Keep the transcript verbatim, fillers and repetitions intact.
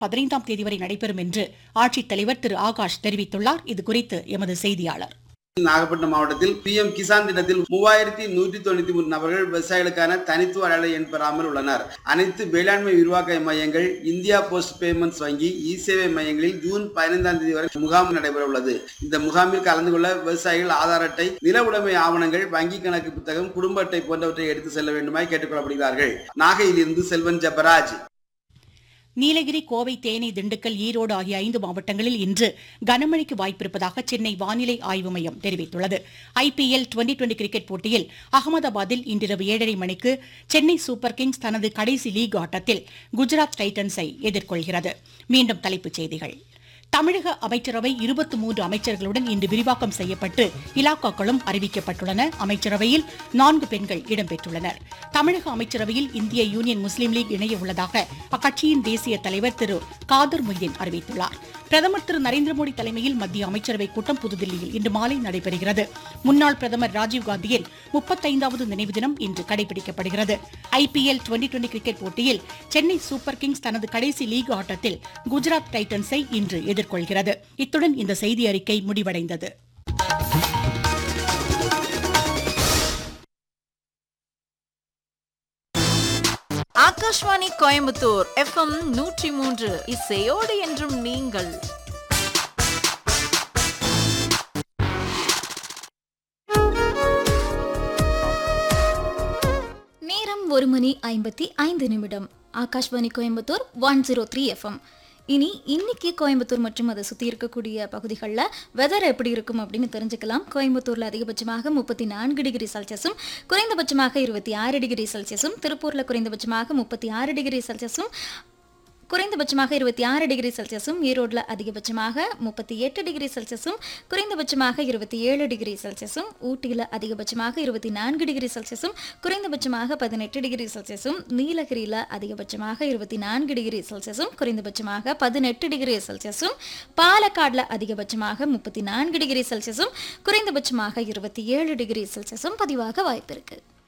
பதினைந்தாம் தேதி வரை நடைபெறும் என்று ஆட்சித்தலைவர் திரு ஆகாஷ் தெரிவித்துள்ளார். இதுகுறித்து எமது செய்தியாளர். நாகப்பட்டினம் மாவட்டத்தில் பி எம் கிசான் திட்டத்தில் மூவாயிரத்தி நூற்றி தொண்ணூத்தி மூன்று நபர்கள் விவசாயிகளுக்கான தனித்துவ அடையாள எண் பெறாமல் உள்ளனர். அனைத்து வேளாண்மை விரிவாக்க மையங்கள், இந்தியா போஸ்ட் பேமெண்ட்ஸ் வங்கி, இ சேவை மையங்களில் ஜூன் பதினைந்தாம் தேதி வரை முகாம் நடைபெற உள்ளது. இந்த முகாமில் கலந்து கொள்ள விவசாயிகள் ஆதார் அட்டை, நில உடைமை ஆவணங்கள், வங்கி கணக்கு புத்தகம், குடும்ப அட்டை போன்றவற்றை எடுத்து செல்ல வேண்டுமாய் கேட்டுக் கொள்ளப்படுகிறார்கள். நாகையிலிருந்து செல்வன் ஜெபராஜ். நீலகிரி, கோவை, தேனி, திண்டுக்கல், ஈரோடு ஆகிய ஐந்து மாவட்டங்களில் இன்று கனமழைக்கு வாய்ப்பிருப்பதாக சென்னை வானிலை ஆய்வு மையம் தெரிவித்துள்ளது. I P L twenty twenty cricket போட்டியில் அகமதாபாத்தில் இன்றிரவு ஏழரை மணிக்கு சென்னை சூப்பர் கிங்ஸ் தனது கடைசி லீக் ஆட்டத்தில் குஜராத் டைட்டன்ஸை எதிர்கொள்கிறது. மீண்டும் தலைப்புச் செய்திகள். தமிழக அமைச்சரவை இருபத்தி மூன்று அமைச்சர்களுடன் இன்று விரிவாக்கம் செய்யப்பட்டு இலாக்காக்களும் அறிவிக்கப்பட்டுள்ளன. அமைச்சரவையில் நான்கு பெண்கள் இடம்பெற்றுள்ளனர். தமிழக அமைச்சரவையில் இந்திய யூனியன் முஸ்லீம் லீக் இணைய உள்ளதாக அக்கட்சியின் தேசிய தலைவர் திரு காதர் மொய்தீன் அறிவித்துள்ளார். பிரதமர் திரு நரேந்திர மோடி தலைமையில் மத்திய அமைச்சரவை கூட்டம் புதுதில்லியில் இன்று மாலை நடைபெறுகிறது. முன்னாள் பிரதமர் ராஜீவ்காந்தியின் முப்பத்தைந்தாவது நினைவு தினம் இன்று கடைபிடிக்கப்படுகிறது. I P L twenty twenty cricket போட்டியில் சென்னை சூப்பர் கிங்ஸ் தனது கடைசி லீக் ஆட்டத்தில் குஜராத் டைட்டன்ஸை இன்று எதிர்கொள்கிறது. இத்துடன் இந்த செய்தி அறிக்கை முடிவடைந்தது. ஆகாஷ்வாணி கோயம்புத்தூர் எஃப் எம் நூற்றி மூன்று இசையோடு என்றும் நீங்கள். நேரம் ஒரு மணி ஐம்பத்தி ஐந்து நிமிடம். Akashvani Coimbatore one zero three F M. இனி இன்னைக்கு கோயம்புத்தூர் மற்றும் அதை சுற்றி இருக்கக்கூடிய பகுதிகளில் வெதர் எப்படி இருக்கும் அப்படின்னு தெரிஞ்சுக்கலாம். கோயம்புத்தூரில் அதிகபட்சமாக முப்பத்தி நான்கு டிகிரி செல்சியஸும் குறைந்தபட்சமாக இருபத்தி ஆறு டிகிரி செல்சியஸும், திருப்பூரில் குறைந்தபட்சமாக முப்பத்தி ஆறு டிகிரி செல்சியஸும் குறைந்தபட்சமாக இருபத்தி ஆறு டிகிரி செல்சியஸும், ஈரோட்டில் அதிகபட்சமாக முப்பத்தி எட்டு டிகிரி செல்சியஸும் குறைந்தபட்சமாக இருபத்தி ஏழு டிகிரி செல்சியஸும், ஊட்டியில் அதிகபட்சமாக இருபத்தி நான்கு டிகிரி செல்சியஸும் குறைந்தபட்சமாக பதினெட்டு டிகிரி செல்சியஸும், நீலகிரியில் அதிகபட்சமாக இருபத்தி நான்கு டிகிரி செல்சியஸும் குறைந்தபட்சமாக பதினெட்டு டிகிரி செல்சியஸும், பாலக்காடில் அதிகபட்சமாக முப்பத்தி நான்கு டிகிரி செல்சியஸும் குறைந்தபட்சமாக இருபத்தி ஏழு டிகிரி செல்சியஸும் பதிவாக வாய்ப்பிருக்கு.